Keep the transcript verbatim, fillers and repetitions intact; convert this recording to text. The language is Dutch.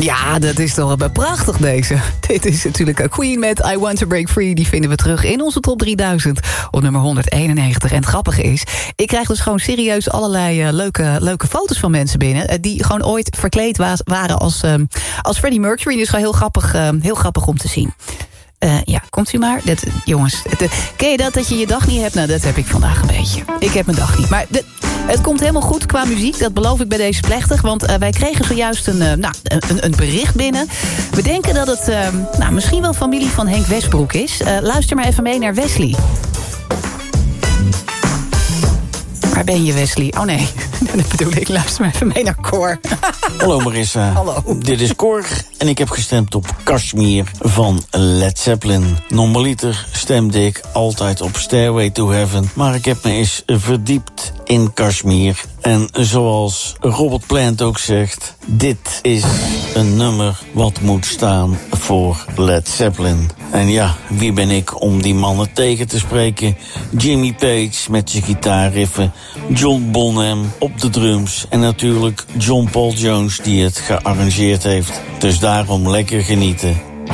Ja, dat is toch wel prachtig deze. Dit is natuurlijk Queen met I Want to Break Free. Die vinden we terug in onze top drieduizend op nummer honderdeenennegentig. En het grappige is, ik krijg dus gewoon serieus allerlei uh, leuke, leuke foto's van mensen binnen. Uh, die gewoon ooit verkleed was, waren als, uh, als Freddie Mercury. Dus gewoon heel grappig, uh, heel grappig om te zien. Uh, ja, komt u maar. Dat, jongens, het, ken je dat, dat je je dag niet hebt? Nou, dat heb ik vandaag een beetje. Ik heb mijn dag niet. Maar de, het komt helemaal goed qua muziek. Dat beloof ik bij deze plechtig. Want uh, wij kregen zojuist een, uh, nou, een, een bericht binnen. We denken dat het uh, nou, misschien wel familie van Henk Westbroek is. Uh, luister maar even mee naar Wesley. Waar ben je, Wesley? Oh nee, dat bedoel ik. Luister maar even mee naar Cor. Hallo Marissa. Hallo. Dit is Cor en ik heb gestemd op Kashmir van Led Zeppelin. Normaliter stemde ik altijd op Stairway to Heaven, maar ik heb me eens verdiept in Kashmir. En zoals Robert Plant ook zegt, dit is een nummer wat moet staan voor Led Zeppelin. En ja, wie ben ik om die mannen tegen te spreken? Jimmy Page met zijn gitaarriffen, John Bonham op de drums en natuurlijk John Paul Jones die het gearrangeerd heeft. Dus daarom lekker genieten.